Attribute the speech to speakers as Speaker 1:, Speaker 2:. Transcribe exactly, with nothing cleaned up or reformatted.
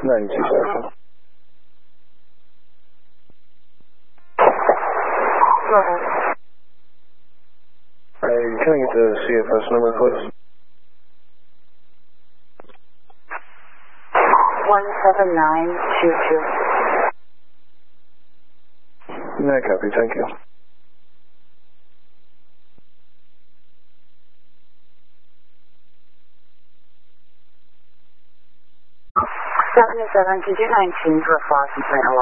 Speaker 1: 那你记下来。Hey, can I get the C F S number, please?
Speaker 2: one seven nine two two.
Speaker 1: No, copy, thank you.
Speaker 2: seven seven, could you nineteen for Flossie Point